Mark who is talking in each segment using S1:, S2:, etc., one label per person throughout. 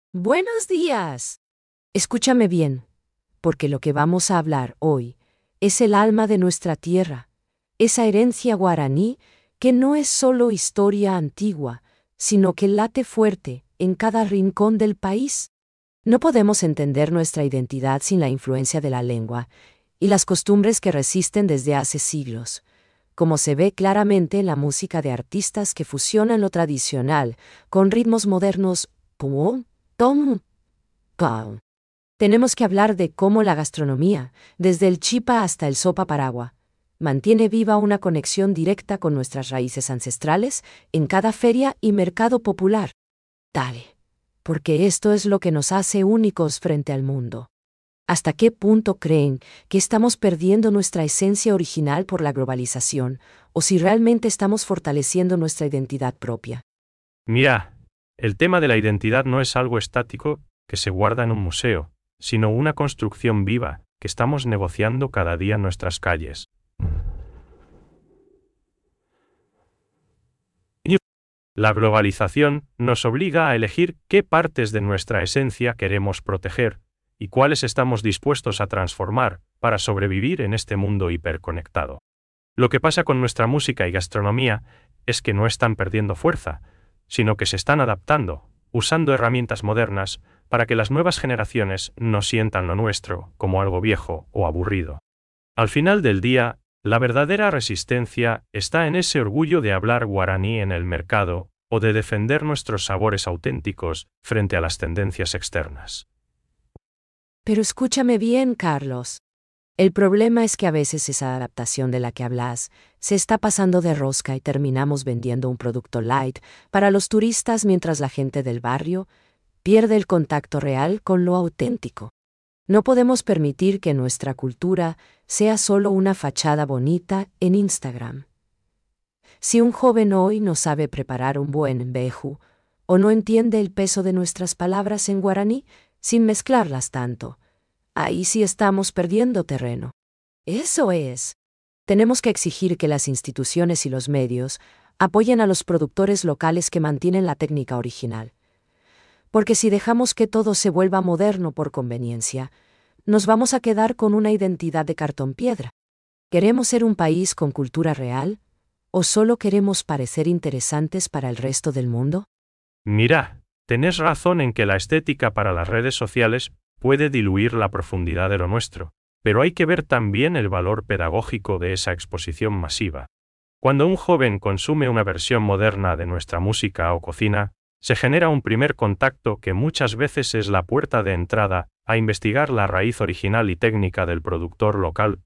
S1: Buenos días. Escúchame bien, porque lo que vamos a hablar hoy es el alma de nuestra tierra, esa herencia guaraní que no es solo historia antigua, sino que late fuerte en cada rincón del país. No podemos entender nuestra identidad sin la influencia de la lengua y las costumbres que resisten desde hace siglos, como se ve claramente en la música de artistas que fusionan lo tradicional con ritmos modernos. Pum, tom, pam. Tenemos que hablar de cómo la gastronomía, desde el chipa hasta el sopa paragua, mantiene viva una conexión directa con nuestras raíces ancestrales en cada feria y mercado popular. Dale, porque esto es lo que nos hace únicos frente al mundo. ¿Hasta qué punto creen que estamos perdiendo nuestra esencia original por la globalización, o si realmente estamos fortaleciendo nuestra identidad propia?
S2: Mira, el tema de la identidad no es algo estático que se guarda en un museo, sino una construcción viva que estamos negociando cada día en nuestras calles. La globalización nos obliga a elegir qué partes de nuestra esencia queremos proteger y cuáles estamos dispuestos a transformar para sobrevivir en este mundo hiperconectado. Lo que pasa con nuestra música y gastronomía es que no están perdiendo fuerza, sino que se están adaptando, usando herramientas modernas para que las nuevas generaciones no sientan lo nuestro como algo viejo o aburrido. Al final del día, la verdadera resistencia está en ese orgullo de hablar guaraní en el mercado o de defender nuestros sabores auténticos frente a las tendencias externas.
S1: Pero escúchame bien, Carlos. El problema es que a veces esa adaptación de la que hablas se está pasando de rosca y terminamos vendiendo un producto light para los turistas mientras la gente del barrio pierde el contacto real con lo auténtico. No podemos permitir que nuestra cultura sea solo una fachada bonita en Instagram. Si un joven hoy no sabe preparar un buen beju o no entiende el peso de nuestras palabras en guaraní sin mezclarlas tanto, ahí sí estamos perdiendo terreno. Eso es. Tenemos que exigir que las instituciones y los medios apoyen a los productores locales que mantienen la técnica original. Porque si dejamos que todo se vuelva moderno por conveniencia, nos vamos a quedar con una identidad de cartón piedra. ¿Queremos ser un país con cultura real? ¿O solo queremos parecer interesantes para el resto del mundo?
S2: Mira, tenés razón en que la estética para las redes sociales puede diluir la profundidad de lo nuestro, pero hay que ver también el valor pedagógico de esa exposición masiva. Cuando un joven consume una versión moderna de nuestra música o cocina, se genera un primer contacto que muchas veces es la puerta de entrada a investigar la raíz original y técnica del productor local.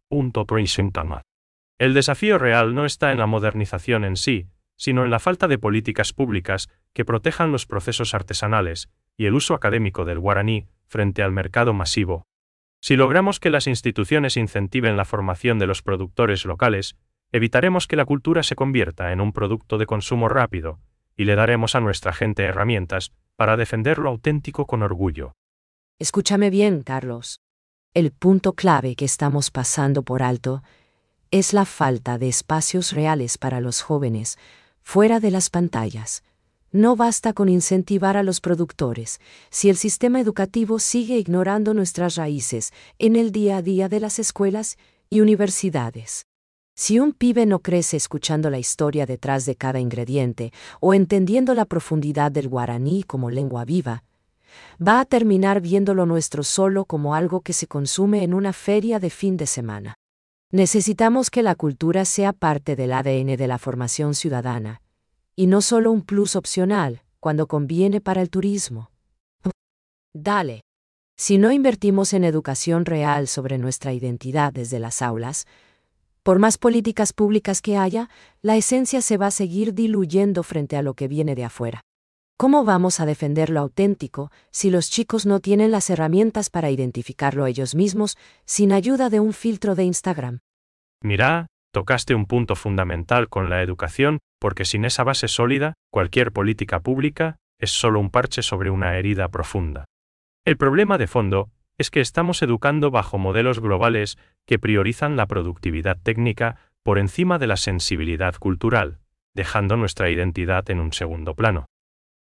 S2: El desafío real no está en la modernización en sí, sino en la falta de políticas públicas que protejan los procesos artesanales y el uso académico del guaraní frente al mercado masivo. Si logramos que las instituciones incentiven la formación de los productores locales, evitaremos que la cultura se convierta en un producto de consumo rápido, y le daremos a nuestra gente herramientas para defender lo auténtico con orgullo.
S1: Escúchame bien, Carlos. El punto clave que estamos pasando por alto es la falta de espacios reales para los jóvenes, fuera de las pantallas. No basta con incentivar a los productores, si el sistema educativo sigue ignorando nuestras raíces en el día a día de las escuelas y universidades. Si un pibe no crece escuchando la historia detrás de cada ingrediente o entendiendo la profundidad del guaraní como lengua viva, va a terminar viendo lo nuestro solo como algo que se consume en una feria de fin de semana. Necesitamos que la cultura sea parte del ADN de la formación ciudadana, y no solo un plus opcional cuando conviene para el turismo. Dale. Si no invertimos en educación real sobre nuestra identidad desde las aulas, por más políticas públicas que haya, la esencia se va a seguir diluyendo frente a lo que viene de afuera. ¿Cómo vamos a defender lo auténtico si los chicos no tienen las herramientas para identificarlo ellos mismos sin ayuda de un filtro de Instagram?
S2: Mira, tocaste un punto fundamental con la educación, porque sin esa base sólida, cualquier política pública es solo un parche sobre una herida profunda. El problema de fondo es que estamos educando bajo modelos globales que priorizan la productividad técnica por encima de la sensibilidad cultural, dejando nuestra identidad en un segundo plano.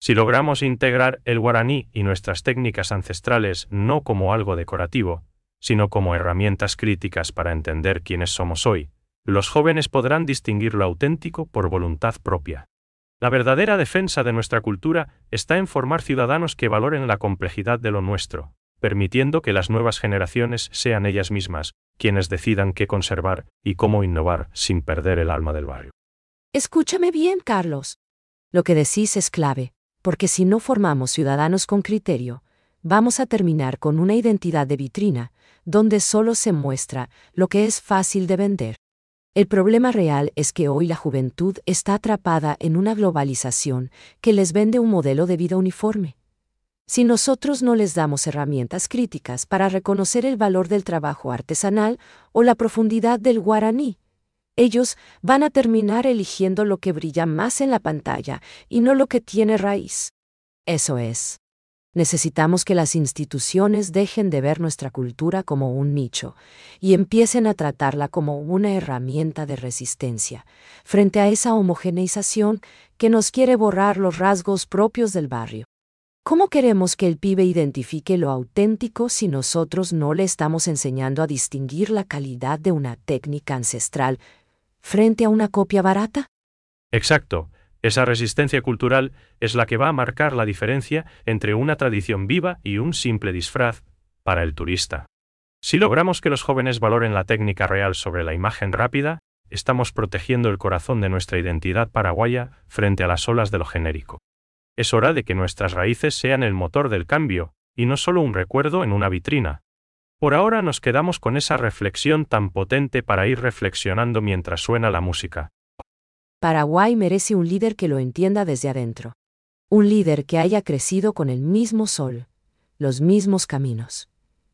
S2: Si logramos integrar el guaraní y nuestras técnicas ancestrales no como algo decorativo, sino como herramientas críticas para entender quiénes somos hoy, los jóvenes podrán distinguir lo auténtico por voluntad propia. La verdadera defensa de nuestra cultura está en formar ciudadanos que valoren la complejidad de lo nuestro, permitiendo que las nuevas generaciones sean ellas mismas quienes decidan qué conservar y cómo innovar sin perder el alma del barrio.
S1: Escúchame bien, Carlos. Lo que decís es clave, porque si no formamos ciudadanos con criterio, vamos a terminar con una identidad de vitrina, donde solo se muestra lo que es fácil de vender. El problema real es que hoy la juventud está atrapada en una globalización que les vende un modelo de vida uniforme. Si nosotros no les damos herramientas críticas para reconocer el valor del trabajo artesanal o la profundidad del guaraní, ellos van a terminar eligiendo lo que brilla más en la pantalla y no lo que tiene raíz. Eso es. Necesitamos que las instituciones dejen de ver nuestra cultura como un nicho y empiecen a tratarla como una herramienta de resistencia frente a esa homogeneización que nos quiere borrar los rasgos propios del barrio. ¿Cómo queremos que el pibe identifique lo auténtico si nosotros no le estamos enseñando a distinguir la calidad de una técnica ancestral frente a una copia barata?
S2: Exacto. Esa resistencia cultural es la que va a marcar la diferencia entre una tradición viva y un simple disfraz para el turista. Si logramos que los jóvenes valoren la técnica real sobre la imagen rápida, estamos protegiendo el corazón de nuestra identidad paraguaya frente a las olas de lo genérico. Es hora de que nuestras raíces sean el motor del cambio, y no solo un recuerdo en una vitrina. Por ahora nos quedamos con esa reflexión tan potente para ir reflexionando mientras suena la música.
S1: Paraguay merece un líder que lo entienda desde adentro. Un líder que haya crecido con el mismo sol, los mismos caminos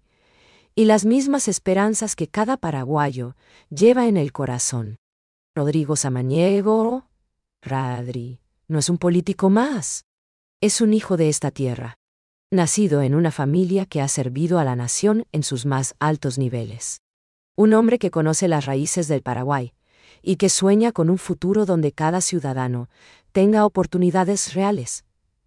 S1: y las mismas esperanzas que cada paraguayo lleva en el corazón. Rodrigo Samaniego, Radri, no es un político más. Es un hijo de esta tierra, nacido en una familia que ha servido a la nación en sus más altos niveles. Un hombre que conoce las raíces del Paraguay y que sueña con un futuro donde cada ciudadano tenga oportunidades reales.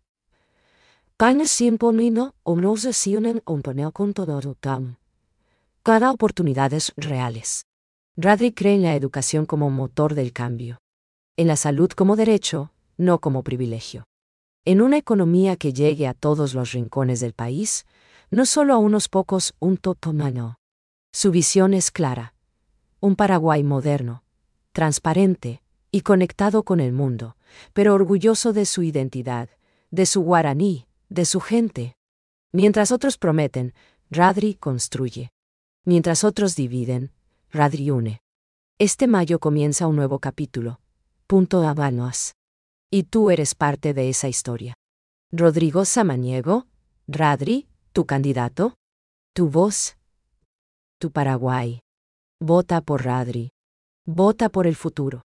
S1: Cada oportunidades reales. Radri cree en la educación como motor del cambio, en la salud como derecho, no como privilegio. En una economía que llegue a todos los rincones del país, no solo a unos pocos, un totomano. Su visión es clara. Un Paraguay moderno, transparente y conectado con el mundo, pero orgulloso de su identidad, de su guaraní, de su gente. Mientras otros prometen, Radri construye. Mientras otros dividen, Radri une. Este mayo comienza un nuevo capítulo. Punto Habanos. Y tú eres parte de esa historia. Rodrigo Samaniego, Radri, tu candidato, tu voz, tu Paraguay. Vota por Radri. Vota por el futuro.